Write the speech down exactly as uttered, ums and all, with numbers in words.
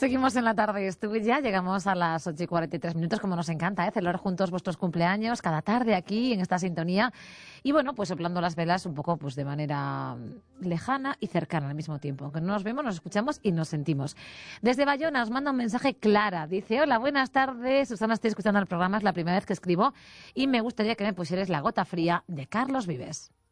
Seguimos en la tarde, estuve ya, llegamos a las ocho y cuarenta y tres minutos, como nos encanta, ¿eh? Celebrar juntos vuestros cumpleaños cada tarde aquí en esta sintonía. Y bueno, pues soplando las velas un poco pues de manera lejana y cercana al mismo tiempo. Que no nos vemos, nos escuchamos y nos sentimos. Desde Bayona os manda un mensaje Clara. Dice, hola, buenas tardes. Susana, estoy escuchando el programa, es la primera vez que escribo y me gustaría que me pusierais La gota fría de Carlos Vives.